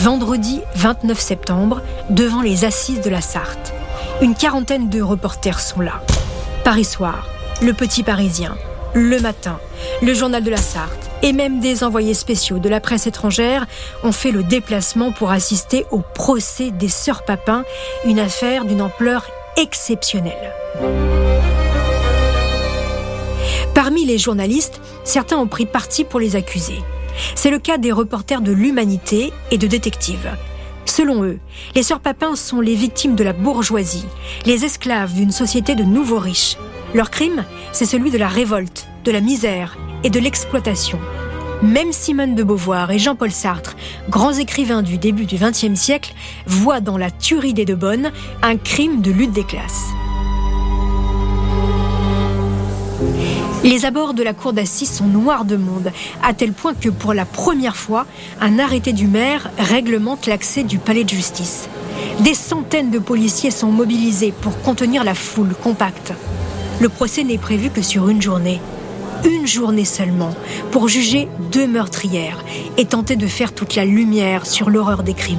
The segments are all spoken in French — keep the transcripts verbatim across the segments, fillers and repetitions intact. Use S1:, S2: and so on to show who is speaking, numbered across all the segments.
S1: Vendredi vingt-neuf septembre, devant les assises de la Sarthe. Une quarantaine de reporters sont là. Paris Soir, Le Petit Parisien, Le Matin, le Journal de la Sarthe et même des envoyés spéciaux de la presse étrangère ont fait le déplacement pour assister au procès des sœurs Papin, une affaire d'une ampleur exceptionnelle. Parmi les journalistes, certains ont pris parti pour les accuser. C'est le cas des reporters de l'Humanité et de détectives. Selon eux, les sœurs Papin sont les victimes de la bourgeoisie, les esclaves d'une société de nouveaux riches. Leur crime, c'est celui de la révolte, de la misère et de l'exploitation. Même Simone de Beauvoir et Jean-Paul Sartre, grands écrivains du début du vingtième siècle, voient dans la tuerie des deux bonnes un crime de lutte des classes. Les abords de la cour d'assises sont noirs de monde, à tel point que pour la première fois, un arrêté du maire réglemente l'accès du palais de justice. Des centaines de policiers sont mobilisés pour contenir la foule compacte. Le procès n'est prévu que sur une journée. Une journée seulement, pour juger deux meurtrières et tenter de faire toute la lumière sur l'horreur des crimes.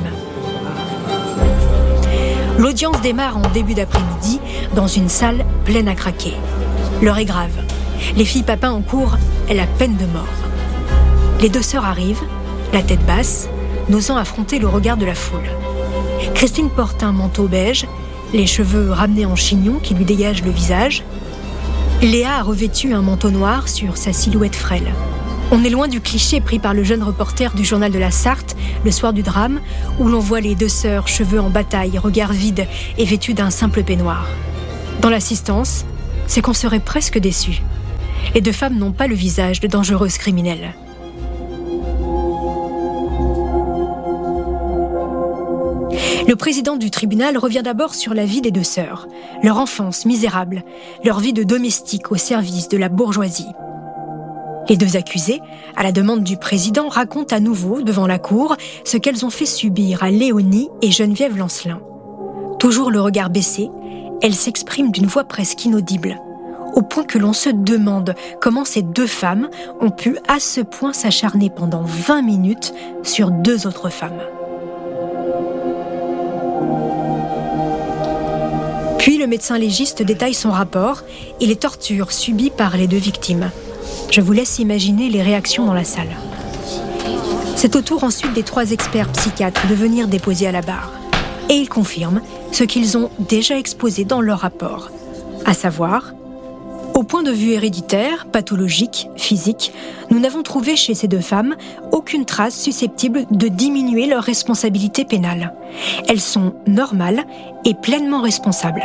S1: L'audience démarre en début d'après-midi dans une salle pleine à craquer. L'heure est grave. Les filles Papin en cours est la peine de mort. Les deux sœurs arrivent, la tête basse, n'osant affronter le regard de la foule. Christine porte un manteau beige, les cheveux ramenés en chignon qui lui dégagent le visage. Léa a revêtu un manteau noir sur sa silhouette frêle. On est loin du cliché pris par le jeune reporter du Journal de la Sarthe, le soir du drame, où l'on voit les deux sœurs, cheveux en bataille, regard vide et vêtues d'un simple peignoir. Dans l'assistance, c'est qu'on serait presque déçu. Les deux femmes n'ont pas le visage de dangereuses criminelles. Le président du tribunal revient d'abord sur la vie des deux sœurs, leur enfance misérable, leur vie de domestique au service de la bourgeoisie. Les deux accusées, à la demande du président, racontent à nouveau devant la cour ce qu'elles ont fait subir à Léonie et Geneviève Lancelin. Toujours le regard baissé, elles s'expriment d'une voix presque inaudible, au point que l'on se demande comment ces deux femmes ont pu à ce point s'acharner pendant vingt minutes sur deux autres femmes. Puis le médecin légiste détaille son rapport et les tortures subies par les deux victimes. Je vous laisse imaginer les réactions dans la salle. C'est au tour ensuite des trois experts psychiatres de venir déposer à la barre. Et ils confirment ce qu'ils ont déjà exposé dans leur rapport, à savoir, au point de vue héréditaire, pathologique, physique, nous n'avons trouvé chez ces deux femmes aucune trace susceptible de diminuer leur responsabilité pénale. Elles sont normales et pleinement responsables.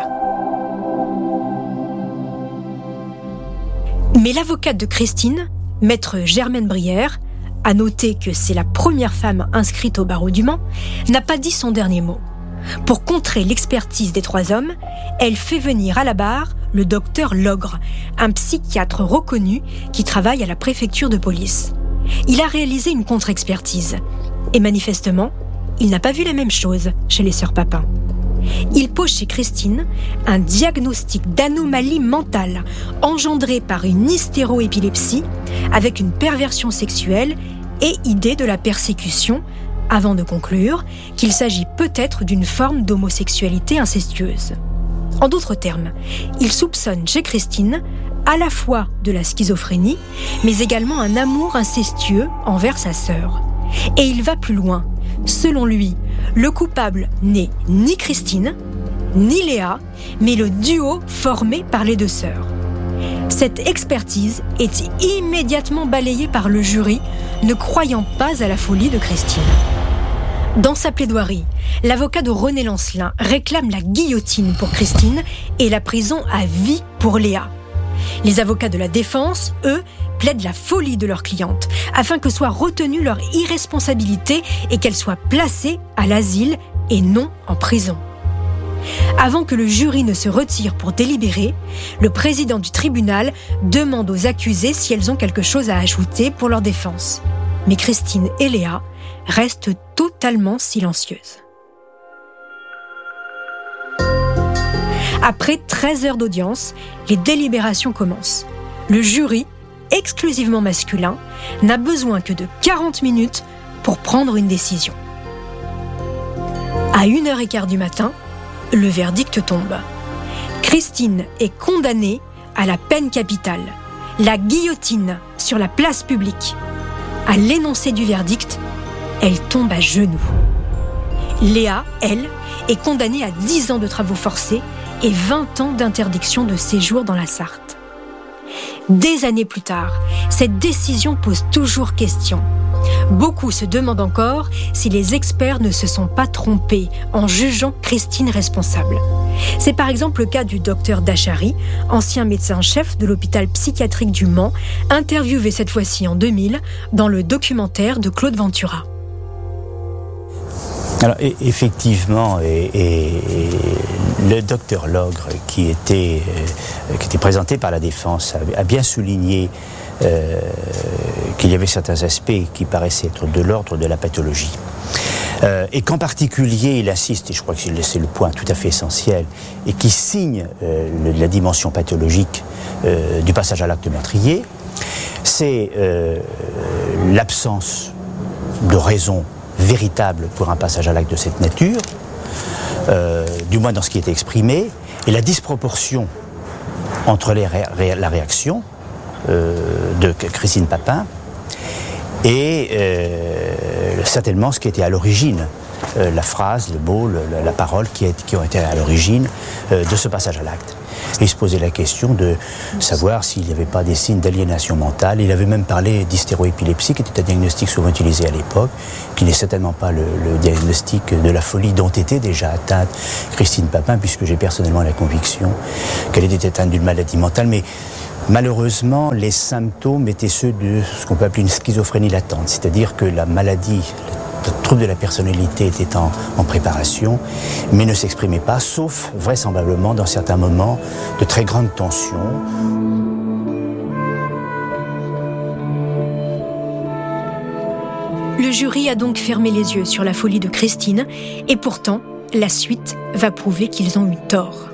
S1: Mais l'avocate de Christine, maître Germaine Brière, à noter que c'est la première femme inscrite au barreau du Mans, n'a pas dit son dernier mot. Pour contrer l'expertise des trois hommes, elle fait venir à la barre le docteur Logre, un psychiatre reconnu qui travaille à la préfecture de police. Il a réalisé une contre-expertise. Et manifestement, il n'a pas vu la même chose chez les sœurs Papin. Il pose chez Christine un diagnostic d'anomalie mentale engendrée par une hystéroépilepsie avec une perversion sexuelle et idée de la persécution, avant de conclure qu'il s'agit peut-être d'une forme d'homosexualité incestueuse. En d'autres termes, il soupçonne chez Christine à la fois de la schizophrénie, mais également un amour incestueux envers sa sœur. Et il va plus loin. Selon lui, le coupable n'est ni Christine, ni Léa, mais le duo formé par les deux sœurs. Cette expertise est immédiatement balayée par le jury, ne croyant pas à la folie de Christine. Dans sa plaidoirie, l'avocat de René Lancelin réclame la guillotine pour Christine et la prison à vie pour Léa. Les avocats de la défense, eux, plaident la folie de leur cliente afin que soit retenue leur irresponsabilité et qu'elle soit placée à l'asile et non en prison. Avant que le jury ne se retire pour délibérer, le président du tribunal demande aux accusés si elles ont quelque chose à ajouter pour leur défense. Mais Christine et Léa restent totalement silencieuses. Après treize heures d'audience, les délibérations commencent. Le jury, exclusivement masculin, n'a besoin que de quarante minutes pour prendre une décision. À une heure quinze du matin, le verdict tombe. Christine est condamnée à la peine capitale, la guillotine sur la place publique. À l'énoncé du verdict, elle tombe à genoux. Léa, elle, est condamnée à dix ans de travaux forcés et vingt ans d'interdiction de séjour dans la Sarthe. Des années plus tard, cette décision pose toujours question. Beaucoup se demandent encore si les experts ne se sont pas trompés en jugeant Christine responsable. C'est par exemple le cas du docteur Dachary, ancien médecin-chef de l'hôpital psychiatrique du Mans, interviewé cette fois-ci en deux mille dans le documentaire de Claude Ventura.
S2: Alors, effectivement, et, et, et le docteur Logre, qui était, euh, qui était présenté par la défense, a, a bien souligné euh, qu'il y avait certains aspects qui paraissaient être de l'ordre de la pathologie. Euh, et qu'en particulier, il insiste, et je crois que c'est le point tout à fait essentiel, et qui signe euh, le, la dimension pathologique euh, du passage à l'acte meurtrier, c'est euh, l'absence de raison véritable pour un passage à l'acte de cette nature, euh, du moins dans ce qui était exprimé, et la disproportion entre les ré- ré- la réaction euh, de Christine Papin et euh, certainement ce qui était à l'origine, euh, la phrase, le mot, le, la parole qui, est, qui ont été à l'origine euh, de ce passage à l'acte. Et il se posait la question de savoir s'il n'y avait pas des signes d'aliénation mentale. Il avait même parlé d'hystéroépilepsie, qui était un diagnostic souvent utilisé à l'époque, qui n'est certainement pas le, le diagnostic de la folie dont était déjà atteinte Christine Papin, puisque j'ai personnellement la conviction qu'elle était atteinte d'une maladie mentale. Mais malheureusement, les symptômes étaient ceux de ce qu'on peut appeler une schizophrénie latente, c'est-à-dire que la maladie, le trouble de la personnalité était en, en préparation, mais ne s'exprimait pas, sauf vraisemblablement dans certains moments de très grande tension.
S1: Le jury a donc fermé les yeux sur la folie de Christine, et pourtant, la suite va prouver qu'ils ont eu tort.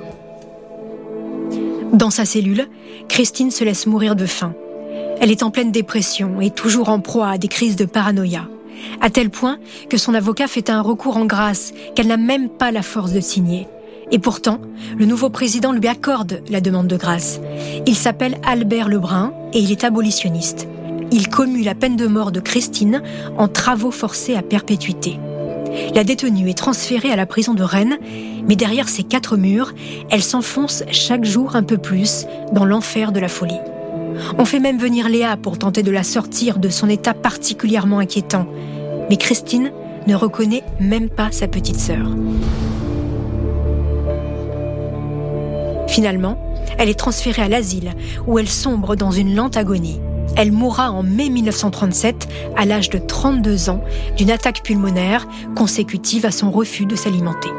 S1: Dans sa cellule, Christine se laisse mourir de faim. Elle est en pleine dépression et toujours en proie à des crises de paranoïa, à tel point que son avocat fait un recours en grâce qu'elle n'a même pas la force de signer. Et pourtant, le nouveau président lui accorde la demande de grâce. Il s'appelle Albert Lebrun et il est abolitionniste. Il commue la peine de mort de Christine en travaux forcés à perpétuité. La détenue est transférée à la prison de Rennes, mais derrière ces quatre murs, elle s'enfonce chaque jour un peu plus dans l'enfer de la folie. On fait même venir Léa pour tenter de la sortir de son état particulièrement inquiétant. Mais Christine ne reconnaît même pas sa petite sœur. Finalement, elle est transférée à l'asile, où elle sombre dans une lente agonie. Elle mourra en mai mille neuf cent trente-sept, à l'âge de trente-deux ans, d'une attaque pulmonaire consécutive à son refus de s'alimenter.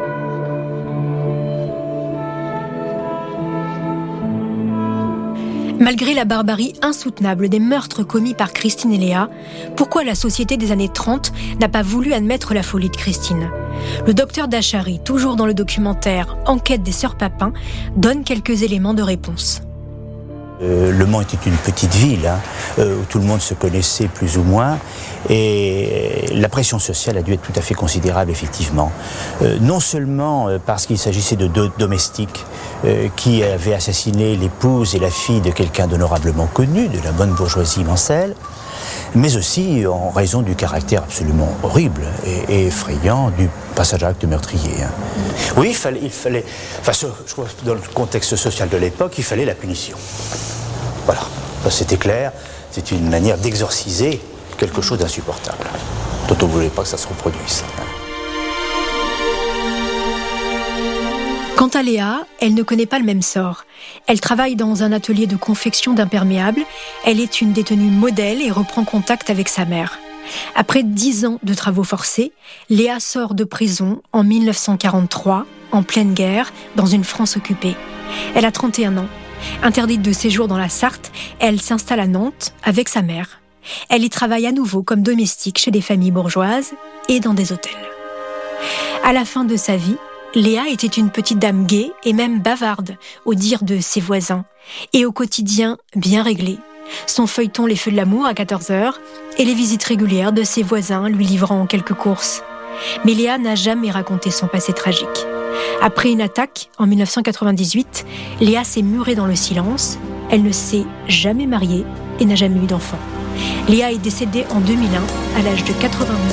S1: Malgré la barbarie insoutenable des meurtres commis par Christine et Léa, pourquoi la société des années trente n'a pas voulu admettre la folie de Christine ? Le docteur Dachary, toujours dans le documentaire « Enquête des sœurs Papin », donne quelques éléments de réponse.
S2: Euh, Le Mans était une petite ville hein, euh, où tout le monde se connaissait plus ou moins, et la pression sociale a dû être tout à fait considérable, effectivement. Euh, non seulement euh, parce qu'il s'agissait de deux domestiques euh, qui avaient assassiné l'épouse et la fille de quelqu'un d'honorablement connu, de la bonne bourgeoisie mancelle, mais aussi en raison du caractère absolument horrible et, et effrayant du passage à l'acte meurtrier. Hein. Oui, il fallait, il fallait, enfin, je crois dans le contexte social de l'époque, il fallait la punition. Voilà, ça, c'était clair, c'était une manière d'exorciser quelque chose d'insupportable, dont on ne voulait pas que ça se reproduise.
S1: Quant à Léa, elle ne connaît pas le même sort. Elle travaille dans un atelier de confection d'imperméables. Elle est une détenue modèle et reprend contact avec sa mère. Après dix ans de travaux forcés, Léa sort de prison en mille neuf cent quarante-trois, en pleine guerre, dans une France occupée. Elle a trente et un ans. Interdite de séjour dans la Sarthe, elle s'installe à Nantes avec sa mère. Elle y travaille à nouveau comme domestique chez des familles bourgeoises et dans des hôtels. À la fin de sa vie, Léa était une petite dame gaie et même bavarde, au dire de ses voisins, et au quotidien bien réglé. Son feuilleton Les Feux de l'amour à quatorze heures et les visites régulières de ses voisins lui livrant quelques courses. Mais Léa n'a jamais raconté son passé tragique. Après une attaque, en dix-neuf cent quatre-vingt-dix-huit, Léa s'est murée dans le silence. Elle ne s'est jamais mariée et n'a jamais eu d'enfant. Léa est décédée en deux mille un, à l'âge de quatre-vingt-neuf ans.